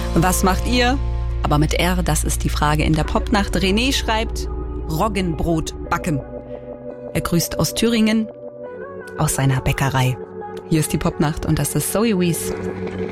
Was macht ihr? Aber mit R, das ist die Frage in der Popnacht. René schreibt Roggenbrot backen. Er grüßt aus Thüringen, aus seiner Bäckerei. Hier ist die Popnacht und das ist Zoe Wees.